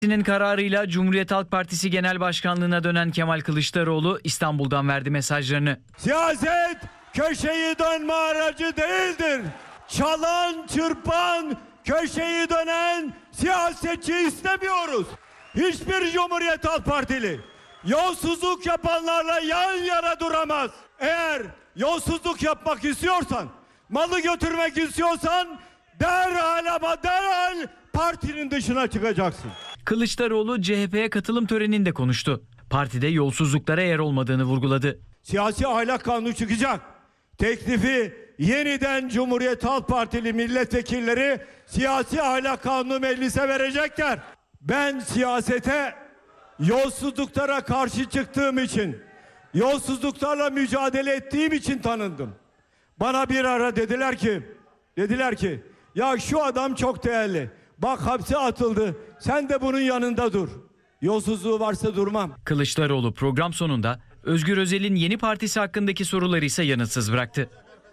Kararıyla Cumhuriyet Halk Partisi Genel Başkanlığına dönen Kemal Kılıçdaroğlu İstanbul'dan verdi mesajlarını. Siyaset köşeyi dönme aracı değildir. Çalan, çırpan, köşeyi dönen siyasetçi istemiyoruz. Hiçbir Cumhuriyet Halk Partili yolsuzluk yapanlarla yan yana duramaz. Eğer yolsuzluk yapmak istiyorsan, malı götürmek istiyorsan derhal partinin dışına çıkacaksın. Kılıçdaroğlu CHP'ye katılım töreninde konuştu. Partide yolsuzluklara yer olmadığını vurguladı. Siyasi ahlak kanunu çıkacak. Teklifi yeniden Cumhuriyet Halk Partili milletvekilleri siyasi ahlak kanunu meclise verecekler. Ben siyasete yolsuzluklara karşı çıktığım için, yolsuzluklarla mücadele ettiğim için tanındım. Bana bir ara dediler ki ya şu adam çok değerli. Bak hapse atıldı. Sen de bunun yanında dur. Yolsuzluğu varsa durmam. Kılıçdaroğlu program sonunda Özgür Özel'in yeni partisi hakkındaki soruları ise yanıtsız bıraktı.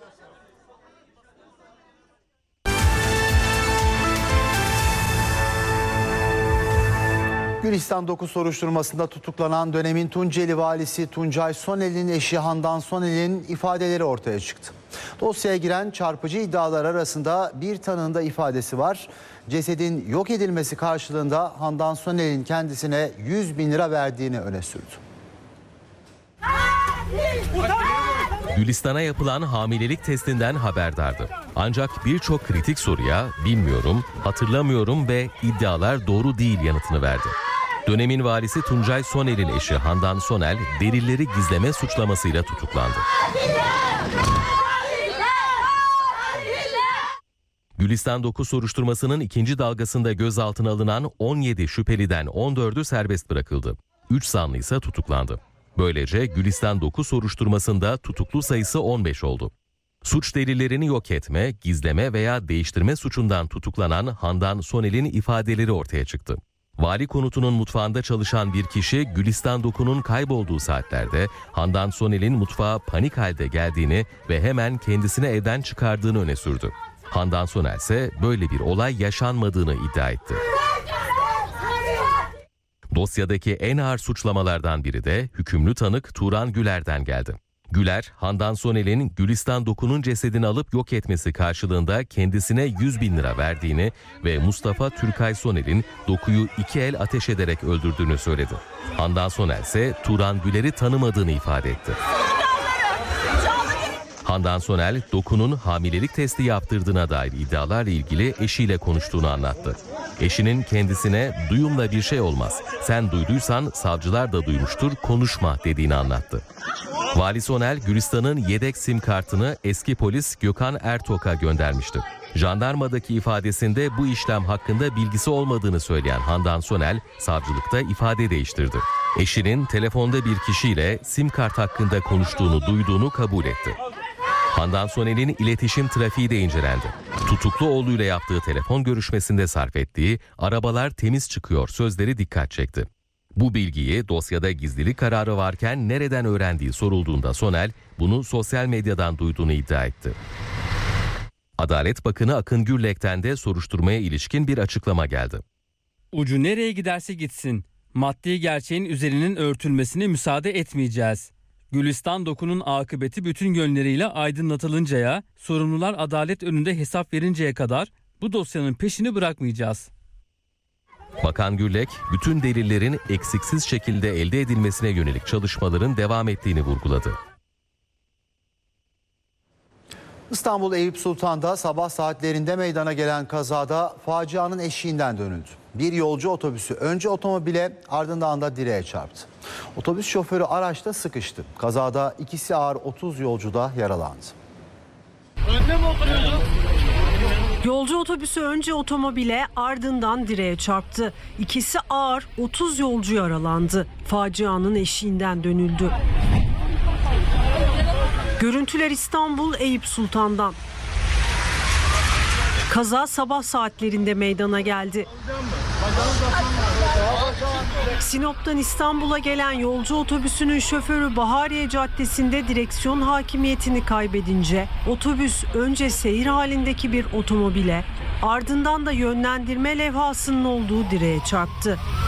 Gülistan 9 soruşturmasında tutuklanan dönemin Tunceli valisi Tuncay Sonel'in eşi Handan Sonel'in ifadeleri ortaya çıktı. Dosyaya giren çarpıcı iddialar arasında bir tanığın da ifadesi var. Cesedin yok edilmesi karşılığında Handan Sonel'in kendisine 100 bin lira verdiğini öne sürdü. Gülistan'a yapılan hamilelik testinden haberdardı. Ancak birçok kritik soruya bilmiyorum, hatırlamıyorum ve iddialar doğru değil yanıtını verdi. Dönemin valisi Tuncay Sonel'in eşi Handan Sonel delilleri gizleme suçlamasıyla tutuklandı. Gülistan 9 soruşturmasının ikinci dalgasında gözaltına alınan 17 şüpheliden 14'ü serbest bırakıldı. 3 zanlı ise tutuklandı. Böylece Gülistan 9 soruşturmasında tutuklu sayısı 15 oldu. Suç delillerini yok etme, gizleme veya değiştirme suçundan tutuklanan Handan Sonel'in ifadeleri ortaya çıktı. Vali konutunun mutfağında çalışan bir kişi Gülistan 9'un kaybolduğu saatlerde Handan Sonel'in mutfağa panik halde geldiğini ve hemen kendisini evden çıkardığını öne sürdü. Handan Sonel ise böyle bir olay yaşanmadığını iddia etti. Dosyadaki en ağır suçlamalardan biri de hükümlü tanık Turan Güler'den geldi. Güler, Handan Sonel'in Gülistan 9'un cesedini alıp yok etmesi karşılığında kendisine 100 bin lira verdiğini ve Mustafa Türkay Sonel'in dokuyu 2 el ateş ederek öldürdüğünü söyledi. Handan Sonel ise Turan Güler'i tanımadığını ifade etti. Handan Sonel, dokunun hamilelik testi yaptırdığına dair iddialarla ilgili eşiyle konuştuğunu anlattı. Eşinin kendisine duyumla bir şey olmaz, sen duyduysan savcılar da duymuştur, konuşma dediğini anlattı. Vali Sonel, Gülistan'ın yedek sim kartını eski polis Gökhan Ertok'a göndermişti. Jandarmadaki ifadesinde bu işlem hakkında bilgisi olmadığını söyleyen Handan Sonel, savcılıkta ifade değiştirdi. Eşinin telefonda bir kişiyle sim kart hakkında konuştuğunu duyduğunu kabul etti. Handan Sonel'in iletişim trafiği de incelendi. Tutuklu oğluyla yaptığı telefon görüşmesinde sarf ettiği "arabalar temiz çıkıyor" sözleri dikkat çekti. Bu bilgiyi dosyada gizlilik kararı varken nereden öğrendiği sorulduğunda Sonel bunu sosyal medyadan duyduğunu iddia etti. Adalet Bakanı Akın Gürlek'ten de soruşturmaya ilişkin bir açıklama geldi. Ucu nereye giderse gitsin, maddi gerçeğin üzerinin örtülmesine müsaade etmeyeceğiz. Gülistan 9'un akıbeti bütün yönleriyle aydınlatılıncaya, sorumlular adalet önünde hesap verinceye kadar bu dosyanın peşini bırakmayacağız. Bakan Gürlek, bütün delillerin eksiksiz şekilde elde edilmesine yönelik çalışmaların devam ettiğini vurguladı. İstanbul Eyüp Sultan'da sabah saatlerinde meydana gelen kazada facianın eşiğinden dönüldü. Bir yolcu otobüsü önce otomobile ardından da direğe çarptı. Otobüs şoförü araçta sıkıştı. Kazada ikisi ağır 30 yolcu da yaralandı. Yolcu otobüsü önce otomobile ardından direğe çarptı. İkisi ağır 30 yolcu yaralandı. Facianın eşiğinden dönüldü. Görüntüler İstanbul Eyüp Sultan'dan. Kaza sabah saatlerinde meydana geldi. Sinop'tan İstanbul'a gelen yolcu otobüsünün şoförü Bahariye Caddesi'nde direksiyon hakimiyetini kaybedince otobüs önce seyir halindeki bir otomobile ardından da yönlendirme levhasının olduğu direğe çarptı.